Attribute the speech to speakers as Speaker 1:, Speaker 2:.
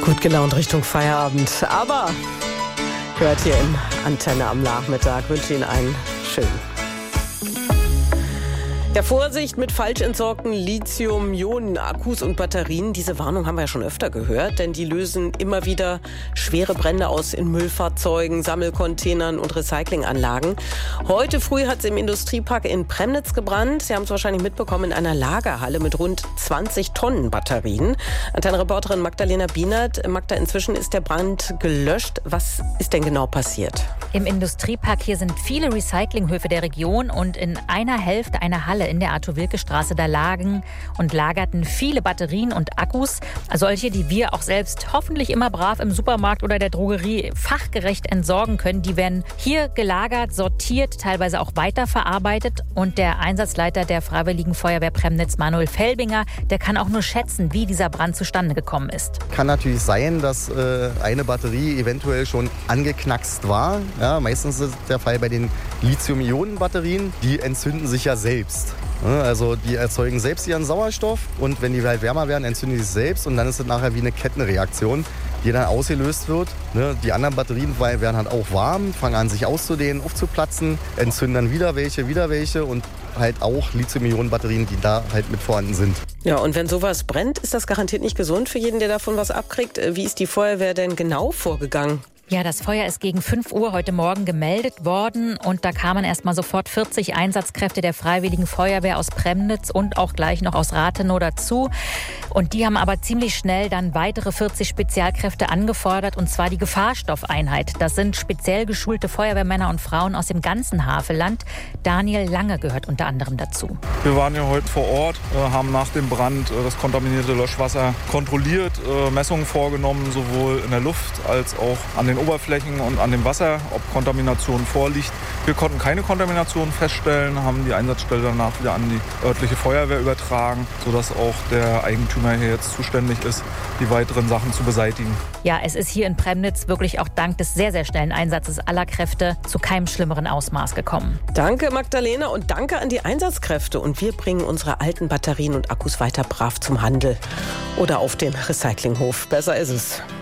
Speaker 1: Gut gelaunt Richtung Feierabend, aber hört hier im Antenne am Nachmittag. Wünsche Ihnen einen schönen. Ja, Vorsicht mit falsch entsorgten Lithium-Ionen-Akkus und Batterien. Diese Warnung haben wir ja schon öfter gehört, denn die lösen immer wieder schwere Brände aus in Müllfahrzeugen, Sammelcontainern und Recyclinganlagen. Heute früh hat es im Industriepark in Premnitz gebrannt. Sie haben es wahrscheinlich mitbekommen, in einer Lagerhalle mit rund 20 Tonnen Batterien. Antenne-Reporterin Magdalena Bienert. Magda, inzwischen ist der Brand gelöscht. Was ist denn genau passiert?
Speaker 2: Im Industriepark hier sind viele Recyclinghöfe der Region und in einer Hälfte einer Halle in der Arthur-Wilke-Straße, da lagen und lagerten viele Batterien und Akkus. Solche, die wir auch selbst hoffentlich immer brav im Supermarkt oder der Drogerie fachgerecht entsorgen können. Die werden hier gelagert, sortiert, teilweise auch weiterverarbeitet. Und der Einsatzleiter der Freiwilligen Feuerwehr Premnitz, Manuel Felbinger, der kann auch nur schätzen, wie dieser Brand zustande gekommen ist.
Speaker 3: Kann natürlich sein, dass eine Batterie eventuell schon angeknackst war. Ja, meistens ist der Fall bei den Lithium-Ionen-Batterien. Die entzünden sich ja selbst. Also die erzeugen selbst ihren Sauerstoff und wenn die halt wärmer werden, entzünden die sich selbst und dann ist es nachher wie eine Kettenreaktion, die dann ausgelöst wird. Die anderen Batterien werden halt auch warm, fangen an sich auszudehnen, aufzuplatzen, entzünden dann wieder welche und halt auch Lithium-Ionen-Batterien, die da halt mit vorhanden sind.
Speaker 1: Ja, und wenn sowas brennt, ist das garantiert nicht gesund für jeden, der davon was abkriegt. Wie ist die Feuerwehr denn genau vorgegangen?
Speaker 2: Ja, das Feuer ist gegen 5 Uhr heute Morgen gemeldet worden und da kamen erst mal sofort 40 Einsatzkräfte der Freiwilligen Feuerwehr aus Premnitz und auch gleich noch aus Rathenow dazu. Und die haben aber ziemlich schnell dann weitere 40 Spezialkräfte angefordert und zwar die Gefahrstoffeinheit. Das sind speziell geschulte Feuerwehrmänner und Frauen aus dem ganzen Havelland. Daniel Lange gehört unter anderem dazu.
Speaker 4: Wir waren ja heute vor Ort, haben nach dem Brand das kontaminierte Löschwasser kontrolliert, Messungen vorgenommen, sowohl in der Luft als auch an den Oberflächen und an dem Wasser, ob Kontamination vorliegt. Wir konnten keine Kontamination feststellen, haben die Einsatzstelle danach wieder an die örtliche Feuerwehr übertragen, sodass auch der Eigentümer hier jetzt zuständig ist, die weiteren Sachen zu beseitigen.
Speaker 2: Ja, es ist hier in Premnitz wirklich auch dank des sehr, sehr schnellen Einsatzes aller Kräfte zu keinem schlimmeren Ausmaß gekommen.
Speaker 1: Danke, Magdalena, und danke an die Einsatzkräfte. Und wir bringen unsere alten Batterien und Akkus weiter brav zum Handel oder auf den Recyclinghof. Besser ist es.